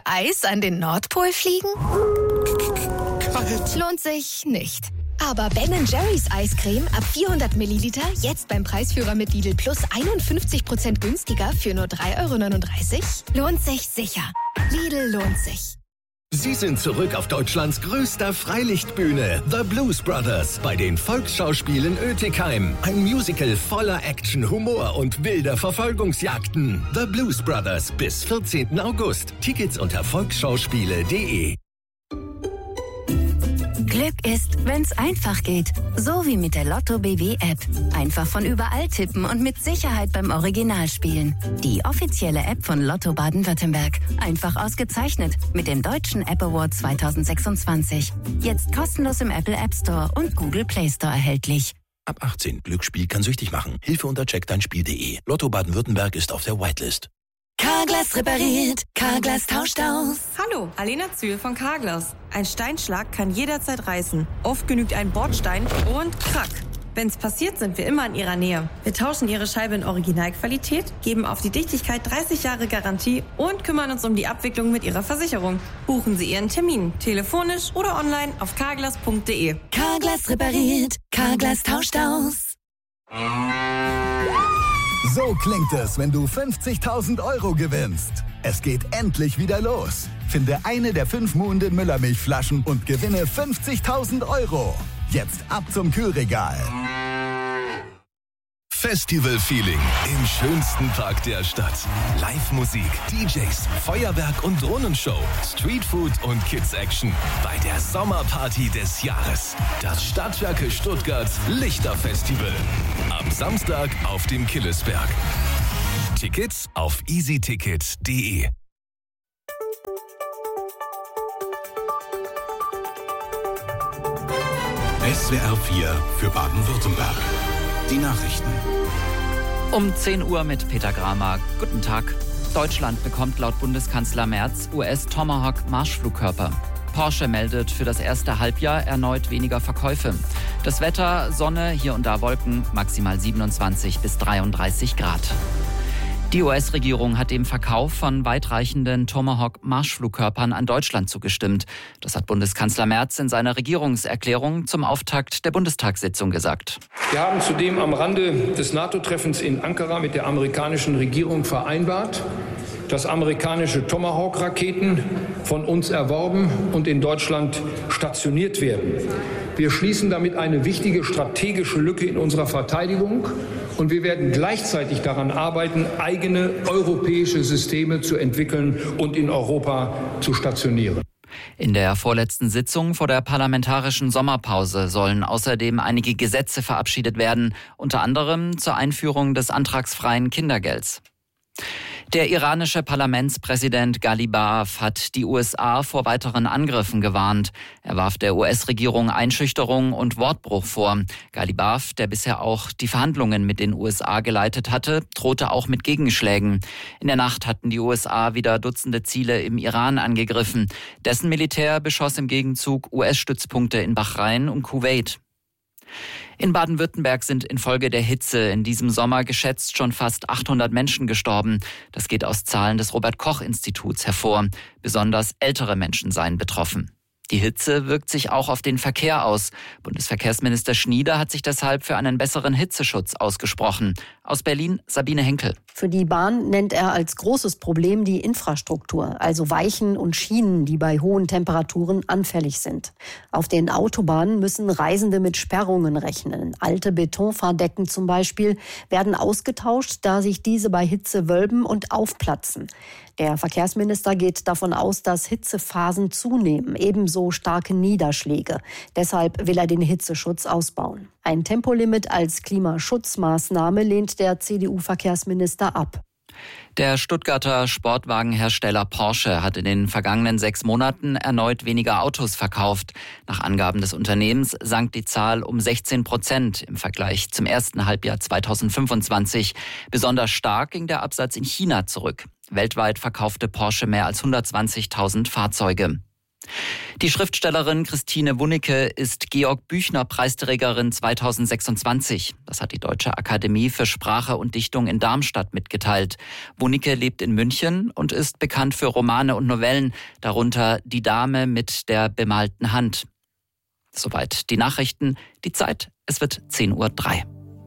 Eis an den Nordpol fliegen? Kalt. Lohnt sich nicht. Aber Ben & Jerry's Eiscreme ab 400 Milliliter jetzt beim Preisführer mit Lidl Plus 51% günstiger für nur 3,39 €? Lohnt sich sicher. Lidl lohnt sich. Sie sind zurück auf Deutschlands größter Freilichtbühne, The Blues Brothers, bei den Volksschauspielen Oetikheim. Ein Musical voller Action, Humor und wilder Verfolgungsjagden. The Blues Brothers bis 14. August. Tickets unter volksschauspiele.de. Glück ist, wenn's einfach geht. So wie mit der Lotto BW App. Einfach von überall tippen und mit Sicherheit beim Original spielen. Die offizielle App von Lotto Baden-Württemberg. Einfach ausgezeichnet mit dem Deutschen App Award 2026. Jetzt kostenlos im Apple App Store und Google Play Store erhältlich. Ab 18. Glücksspiel kann süchtig machen. Hilfe unter checkdeinspiel.de. Lotto Baden-Württemberg ist auf der Whitelist. Carglass repariert, Carglass tauscht aus. Hallo, Alena Zühl von Carglass. Ein Steinschlag kann jederzeit reißen. Oft genügt ein Bordstein und krack. Wenn's passiert, sind wir immer in Ihrer Nähe. Wir tauschen Ihre Scheibe in Originalqualität, geben auf die Dichtigkeit 30 Jahre Garantie und kümmern uns um die Abwicklung mit Ihrer Versicherung. Buchen Sie Ihren Termin, telefonisch oder online auf carglass.de. Carglass repariert, Carglass tauscht aus. So klingt es, wenn du 50.000 € gewinnst. Es geht endlich wieder los. Finde eine der 5 Muhnden Müllermilchflaschen und gewinne 50.000 €. Jetzt ab zum Kühlregal. Festival-Feeling im schönsten Park der Stadt. Live-Musik, DJs, Feuerwerk und Drohnenshow, Streetfood und Kids-Action bei der Sommerparty des Jahres. Das Stadtwerke Stuttgart Lichterfestival. Am Samstag auf dem Killesberg. Tickets auf easyticket.de. SWR 4 für Baden-Württemberg. Die Nachrichten. Um 10 Uhr mit Peter Gramer. Guten Tag. Deutschland bekommt laut Bundeskanzler Merz US-Tomahawk-Marschflugkörper. Porsche meldet für das erste Halbjahr erneut weniger Verkäufe. Das Wetter, Sonne, hier und da Wolken, maximal 27 bis 33 Grad. Die US-Regierung hat dem Verkauf von weitreichenden Tomahawk-Marschflugkörpern an Deutschland zugestimmt. Das hat Bundeskanzler Merz in seiner Regierungserklärung zum Auftakt der Bundestagssitzung gesagt. Wir haben zudem am Rande des NATO-Treffens in Ankara mit der amerikanischen Regierung vereinbart, dass amerikanische Tomahawk-Raketen von uns erworben und in Deutschland stationiert werden. Wir schließen damit eine wichtige strategische Lücke in unserer Verteidigung und wir werden gleichzeitig daran arbeiten, eigene europäische Systeme zu entwickeln und in Europa zu stationieren. In der vorletzten Sitzung vor der parlamentarischen Sommerpause sollen außerdem einige Gesetze verabschiedet werden, unter anderem zur Einführung des antragsfreien Kindergelds. Der iranische Parlamentspräsident Ghalibaf hat die USA vor weiteren Angriffen gewarnt. Er warf der US-Regierung Einschüchterung und Wortbruch vor. Ghalibaf, der bisher auch die Verhandlungen mit den USA geleitet hatte, drohte auch mit Gegenschlägen. In der Nacht hatten die USA wieder Dutzende Ziele im Iran angegriffen. Dessen Militär beschoss im Gegenzug US-Stützpunkte in Bahrain und Kuwait. In Baden-Württemberg sind infolge der Hitze in diesem Sommer geschätzt schon fast 800 Menschen gestorben. Das geht aus Zahlen des Robert-Koch-Instituts hervor. Besonders ältere Menschen seien betroffen. Die Hitze wirkt sich auch auf den Verkehr aus. Bundesverkehrsminister Schnieder hat sich deshalb für einen besseren Hitzeschutz ausgesprochen. Aus Berlin Sabine Henkel. Für die Bahn nennt er als großes Problem die Infrastruktur, also Weichen und Schienen, die bei hohen Temperaturen anfällig sind. Auf den Autobahnen müssen Reisende mit Sperrungen rechnen. Alte Betonfahrdecken zum Beispiel werden ausgetauscht, da sich diese bei Hitze wölben und aufplatzen. Der Verkehrsminister geht davon aus, dass Hitzephasen zunehmen, ebenso starke Niederschläge. Deshalb will er den Hitzeschutz ausbauen. Ein Tempolimit als Klimaschutzmaßnahme lehnt der CDU-Verkehrsminister ab. Der Stuttgarter Sportwagenhersteller Porsche hat in den vergangenen 6 Monaten erneut weniger Autos verkauft. Nach Angaben des Unternehmens sank die Zahl um 16% im Vergleich zum ersten Halbjahr 2025. Besonders stark ging der Absatz in China zurück. Weltweit verkaufte Porsche mehr als 120.000 Fahrzeuge. Die Schriftstellerin Christine Wunnecke ist Georg-Büchner-Preisträgerin 2026. Das hat die Deutsche Akademie für Sprache und Dichtung in Darmstadt mitgeteilt. Wunnecke lebt in München und ist bekannt für Romane und Novellen, darunter Die Dame mit der bemalten Hand. Soweit die Nachrichten. Die Zeit, es wird 10:03 Uhr.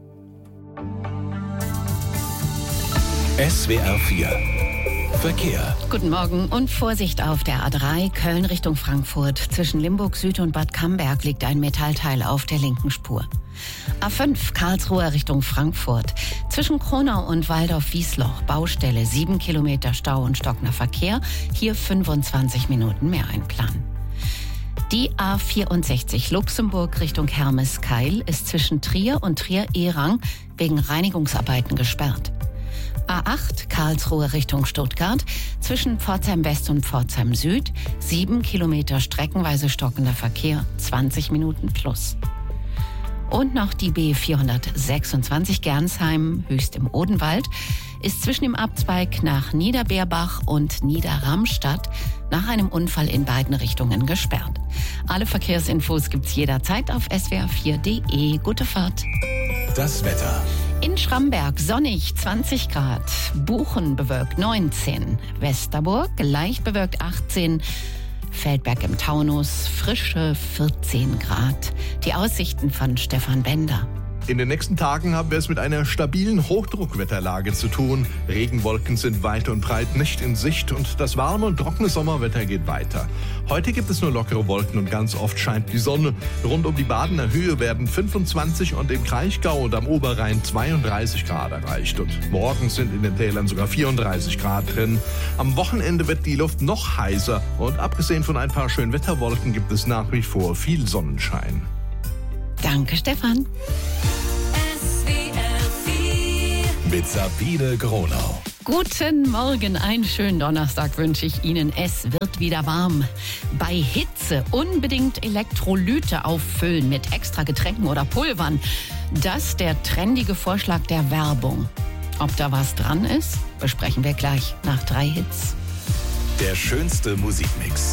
SWR 4 Verkehr. Guten Morgen und Vorsicht auf der A3 Köln Richtung Frankfurt. Zwischen Limburg Süd und Bad Camberg liegt ein Metallteil auf der linken Spur. A5 Karlsruhe Richtung Frankfurt. Zwischen Kronau und Waldorf-Wiesloch Baustelle, 7 Kilometer Stau und stockender Verkehr. Hier 25 Minuten mehr einplanen. Die A64 Luxemburg Richtung Hermeskeil ist zwischen Trier und Trier-Ehrang wegen Reinigungsarbeiten gesperrt. A8 Karlsruhe Richtung Stuttgart, zwischen Pforzheim West und Pforzheim Süd, 7 Kilometer streckenweise stockender Verkehr, 20 Minuten plus. Und noch die B426 Gernsheim, Höchst im Odenwald, ist zwischen dem Abzweig nach Niederbeerbach und Niederramstadt nach einem Unfall in beiden Richtungen gesperrt. Alle Verkehrsinfos gibt's jederzeit auf swr4.de. Gute Fahrt. Das Wetter. In Schramberg sonnig 20 Grad, Buchen bewölkt 19, Westerburg leicht bewölkt 18, Feldberg im Taunus frische 14 Grad. Die Aussichten von Stefan Bender. In den nächsten Tagen haben wir es mit einer stabilen Hochdruckwetterlage zu tun. Regenwolken sind weit und breit nicht in Sicht und das warme und trockene Sommerwetter geht weiter. Heute gibt es nur lockere Wolken und ganz oft scheint die Sonne. Rund um die Badener Höhe werden 25 und im Kraichgau und am Oberrhein 32 Grad erreicht. Und morgen sind in den Tälern sogar 34 Grad drin. Am Wochenende wird die Luft noch heißer und abgesehen von ein paar schönen Wetterwolken gibt es nach wie vor viel Sonnenschein. Danke, Stefan. Mit Sabine Gronau. Guten Morgen, einen schönen Donnerstag wünsche ich Ihnen. Es wird wieder warm. Bei Hitze unbedingt Elektrolyte auffüllen mit extra Getränken oder Pulvern. Das ist der trendige Vorschlag der Werbung. Ob da was dran ist, besprechen wir gleich nach 3 Hits. Der schönste Musikmix.